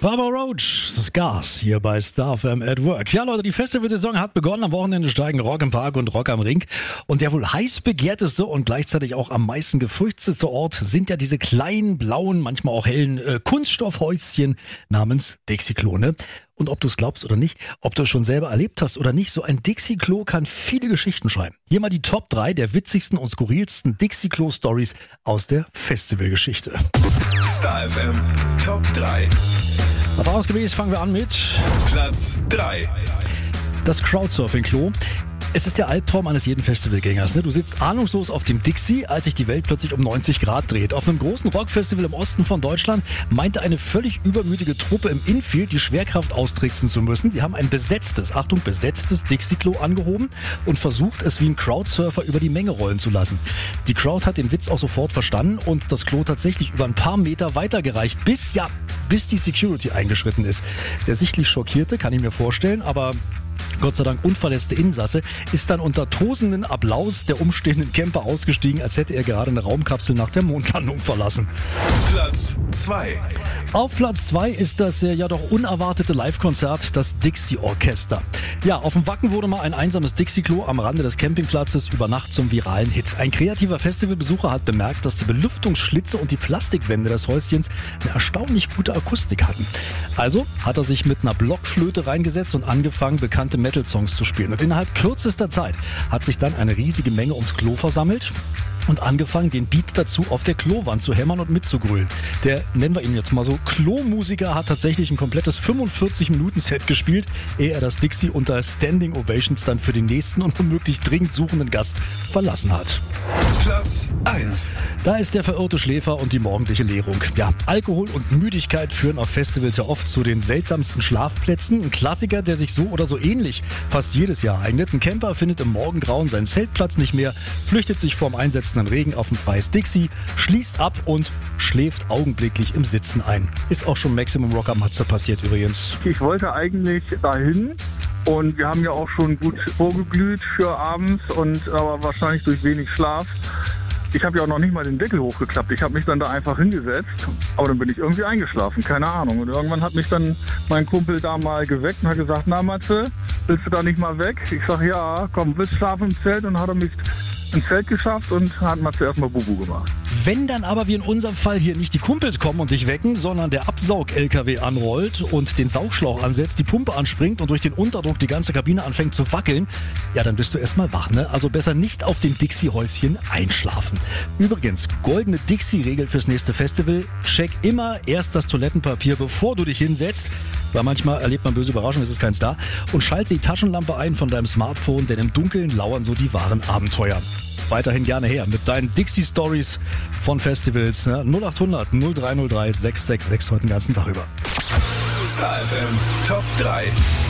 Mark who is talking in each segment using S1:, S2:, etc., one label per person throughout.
S1: Barbara Roach, das ist Gas hier bei Star FM at Work. Ja Leute, die Festivalsaison hat begonnen. Am Wochenende steigen Rock im Park und Rock am Ring. Und der wohl heiß begehrteste und gleichzeitig auch am meisten gefürchtetste Ort sind ja diese kleinen, blauen, manchmal auch hellen Kunststoffhäuschen namens Dixie-Klo. Und ob du es glaubst oder nicht, ob du es schon selber erlebt hast oder nicht, so ein Dixie-Klo kann viele Geschichten schreiben. Hier mal die Top 3 der witzigsten und skurrilsten Dixie-Klo-Stories aus der Festivalgeschichte.
S2: Star FM Top 3.
S1: Erfahrungsgemäß fangen wir an mit
S2: Platz 3.
S1: das Crowdsurfing-Klo. Es ist der Albtraum eines jeden Festivalgängers. Du sitzt ahnungslos auf dem Dixie, als sich die Welt plötzlich um 90 Grad dreht. Auf einem großen Rockfestival im Osten von Deutschland meinte eine völlig übermütige Truppe im Infield, die Schwerkraft austricksen zu müssen. Sie haben ein besetztes Dixie-Klo angehoben und versucht, es wie ein Crowdsurfer über die Menge rollen zu lassen. Die Crowd hat den Witz auch sofort verstanden und das Klo tatsächlich über ein paar Meter weitergereicht, bis die Security eingeschritten ist. Der sichtlich Schockierte, kann ich mir vorstellen, aber Gott sei Dank unverletzte Insasse, ist dann unter tosenden Applaus der umstehenden Camper ausgestiegen, als hätte er gerade eine Raumkapsel nach der Mondlandung verlassen.
S2: Platz 2.
S1: Auf Platz 2 ist das ja doch unerwartete Live-Konzert, das Dixie-Orchester. Ja, auf dem Wacken wurde mal ein einsames Dixie-Klo am Rande des Campingplatzes über Nacht zum viralen Hit. Ein kreativer Festivalbesucher hat bemerkt, dass die Belüftungsschlitze und die Plastikwände des Häuschens eine erstaunlich gute Akustik hatten. Also hat er sich mit einer Blockflöte reingesetzt und angefangen, bekannte Metal-Songs zu spielen. Und innerhalb kürzester Zeit hat sich dann eine riesige Menge ums Klo versammelt und angefangen, den Beat dazu auf der Klowand zu hämmern und mitzugrölen. Der, nennen wir ihn jetzt mal so, Klo-Musiker hat tatsächlich ein komplettes 45-Minuten-Set gespielt, ehe er das Dixie unter Standing Ovations dann für den nächsten und womöglich dringend suchenden Gast verlassen hat.
S2: Platz 1.
S1: Da ist der verirrte Schläfer und die morgendliche Leerung. Ja, Alkohol und Müdigkeit führen auf Festivals ja oft zu den seltsamsten Schlafplätzen. Ein Klassiker, der sich so oder so ähnlich fast jedes Jahr eignet. Ein Camper findet im Morgengrauen seinen Zeltplatz nicht mehr, flüchtet sich vorm einsetzenden Regen auf ein freies Dixie, schließt ab und schläft augenblicklich im Sitzen ein. Ist auch schon Maximum Rock am Matze passiert übrigens.
S3: Ich wollte eigentlich dahin und wir haben ja auch schon gut vorgeglüht für abends aber wahrscheinlich durch wenig Schlaf. Ich habe ja auch noch nicht mal den Deckel hochgeklappt. Ich habe mich dann da einfach hingesetzt, aber dann bin ich irgendwie eingeschlafen, keine Ahnung. Und irgendwann hat mich dann mein Kumpel da mal geweckt und hat gesagt, na Matze, willst du da nicht mal weg? Ich sage, ja, komm, willst du schlafen im Zelt? Und hat er mich ins Zelt geschafft und hat Matze erstmal Bubu gemacht.
S1: Wenn dann aber wie in unserem Fall hier nicht die Kumpels kommen und dich wecken, sondern der Absaug-LKW anrollt und den Saugschlauch ansetzt, die Pumpe anspringt und durch den Unterdruck die ganze Kabine anfängt zu wackeln, ja, dann bist du erstmal wach, ne? Also besser nicht auf dem Dixie-Häuschen einschlafen. Übrigens, goldene Dixie-Regel fürs nächste Festival: check immer erst das Toilettenpapier, bevor du dich hinsetzt, weil manchmal erlebt man böse Überraschungen, es ist keins da, und schalte die Taschenlampe ein von deinem Smartphone, denn im Dunkeln lauern so die wahren Abenteuer. Weiterhin gerne her mit deinen Dixie-Stories von Festivals. 0800 0303 666 heute den ganzen Tag über.
S2: Star FM Top 3.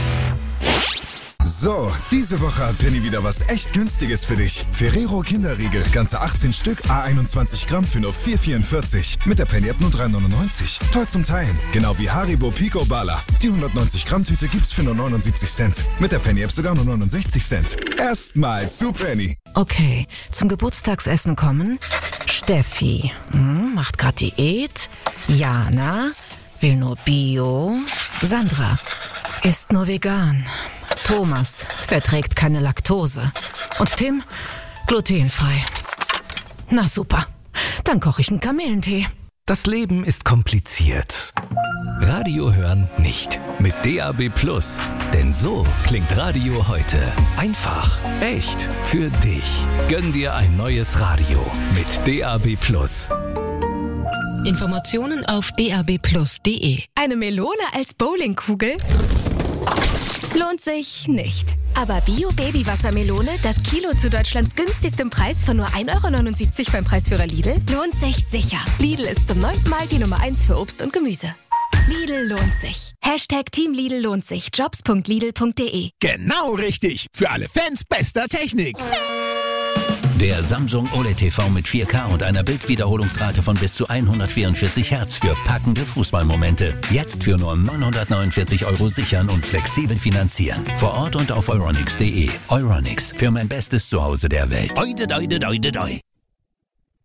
S4: So, diese Woche hat Penny wieder was echt Günstiges für dich. Ferrero Kinderriegel, ganze 18 Stück, A21 Gramm für nur 4,44. Mit der Penny-App nur 3,99. Toll zum Teilen. Genau wie Haribo Pico Bala. Die 190 Gramm Tüte gibt's für nur 79 Cent. Mit der Penny-App sogar nur 69 Cent. Erstmal zu Penny.
S5: Okay, zum Geburtstagsessen kommen Steffi, macht grad Diät. Jana, will nur Bio. Sandra, isst nur vegan. Thomas verträgt keine Laktose. Und Tim, glutenfrei. Na super, dann koche ich einen Kamillentee.
S6: Das Leben ist kompliziert. Radio hören nicht. Mit DAB+. Denn so klingt Radio heute. Einfach, echt, für dich. Gönn dir ein neues Radio mit DAB+.
S7: Informationen auf dabplus.de.
S8: Eine Melone als Bowlingkugel? Lohnt sich nicht. Aber Bio-Baby-Wassermelone, das Kilo zu Deutschlands günstigstem Preis von nur 1,79 € beim Preisführer Lidl, lohnt sich sicher. Lidl ist zum 9. Mal die Nummer 1 für Obst und Gemüse. Lidl lohnt sich. Team Lidl lohnt sich. Jobs.lidl.de.
S9: Genau richtig. Für alle Fans bester Technik.
S10: Der Samsung OLED TV mit 4K und einer Bildwiederholungsrate von bis zu 144 Hertz für packende Fußballmomente. Jetzt für nur 949 € sichern und flexibel finanzieren. Vor Ort und auf euronics.de. Euronics, für mein bestes Zuhause der Welt. Oide, oide, oide, oide.